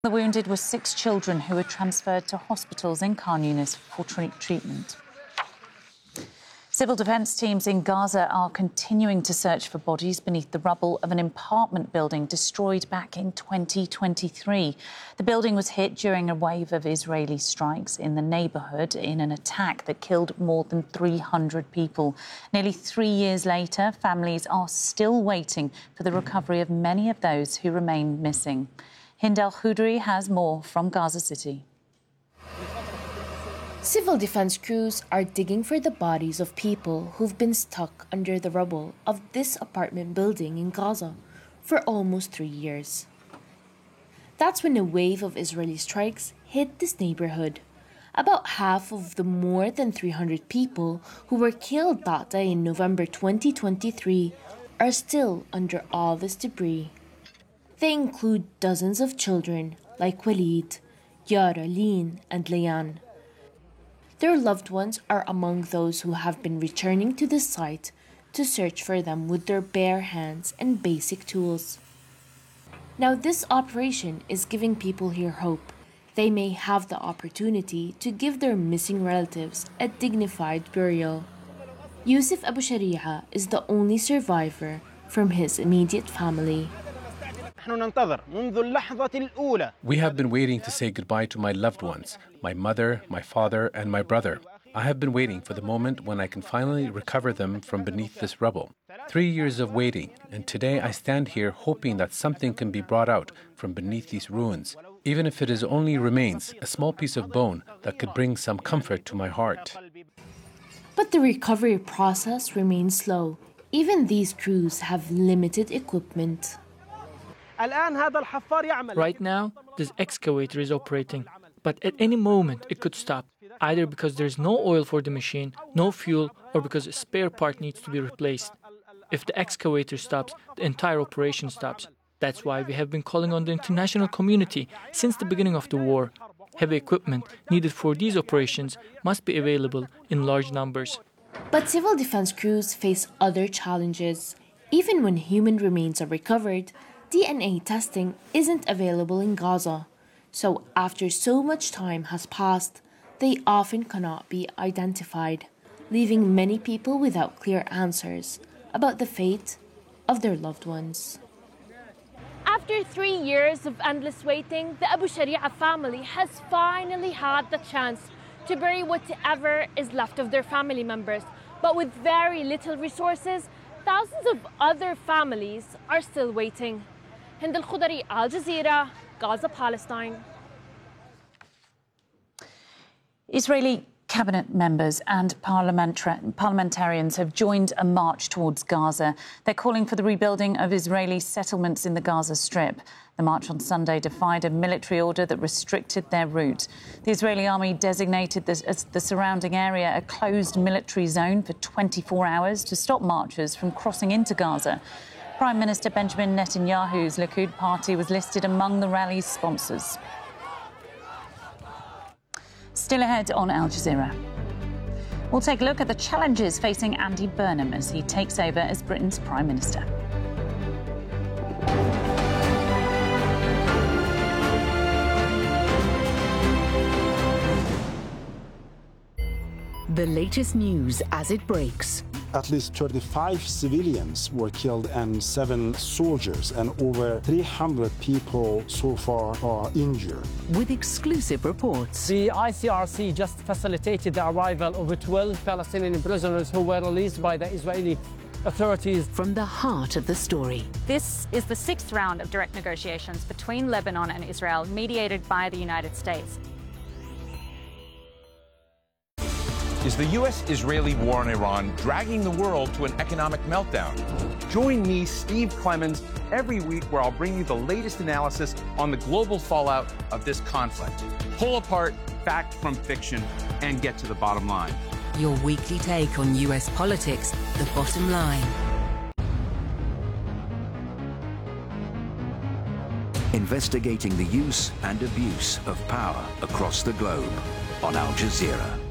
The wounded were 6 children who were transferred to hospitals in Khan Yunis for treatment. Civil defence teams in Gaza are continuing to search for bodies beneath the rubble of an apartment building destroyed back in 2023. The building was hit during a wave of Israeli strikes in the neighbourhood in an attack that killed more than 300 people. Nearly 3 years later, families are still waiting for the recovery of many of those who remain missing. Hind Al-Khoudry has more from Gaza City. Civil defense crews are digging for the bodies of people who've been stuck under the rubble of this apartment building in Gaza for almost 3 years. That's when a wave of Israeli strikes hit this neighborhood. About half of the more than 300 people who were killed that day in November 2023 are still under all this debris. They include dozens of children like Walid, Yara, Lin and Layan. Their loved ones are among those who have been returning to the site to search for them with their bare hands and basic tools. Now this operation is giving people here hope. They may have the opportunity to give their missing relatives a dignified burial. Yusuf Abu Sharia is the only survivor from his immediate family. We have been waiting to say goodbye to my loved ones, my mother, my father, and my brother. I have been waiting for the moment when I can finally recover them from beneath this rubble. 3 years of waiting, and today I stand here hoping that something can be brought out from beneath these ruins, even if it is only remains, a small piece of bone that could bring some comfort to my heart. But the recovery process remains slow. Even these crews have limited equipment. Right now, this excavator is operating, but at any moment it could stop, either because there's no oil for the machine, no fuel, or because a spare part needs to be replaced. If the excavator stops, the entire operation stops. That's why we have been calling on the international community since the beginning of the war. Heavy equipment needed for these operations must be available in large numbers. But civil defense crews face other challenges. Even when human remains are recovered, DNA testing isn't available in Gaza. So after so much time has passed, they often cannot be identified, leaving many people without clear answers about the fate of their loved ones. After 3 years of endless waiting, the Abu Sharia family has finally had the chance to bury whatever is left of their family members. But with very little resources, thousands of other families are still waiting. Hind Al-Khoudry, Al Jazeera, Gaza, Palestine. Israeli cabinet members and parliamentarians have joined a march towards Gaza. They're calling for the rebuilding of Israeli settlements in the Gaza Strip. The march on Sunday defied a military order that restricted their route. The Israeli army designated the surrounding area a closed military zone for 24 hours to stop marchers from crossing into Gaza. Prime Minister Benjamin Netanyahu's Likud party was listed among the rally's sponsors. Still ahead on Al Jazeera. We'll take a look at the challenges facing Andy Burnham as he takes over as Britain's Prime Minister. The latest news as it breaks. At least 35 civilians were killed and 7 soldiers, and over 300 people so far are injured. With exclusive reports. The ICRC just facilitated the arrival of 12 Palestinian prisoners who were released by the Israeli authorities. From the heart of the story. This is the 6th round of direct negotiations between Lebanon and Israel, mediated by the United States. Is the U.S.-Israeli war in Iran dragging the world to an economic meltdown? Join me, Steve Clemons, every week where I'll bring you the latest analysis on the global fallout of this conflict. Pull apart fact from fiction and get to the bottom line. Your weekly take on U.S. politics, The Bottom Line. Investigating the use and abuse of power across the globe on Al Jazeera.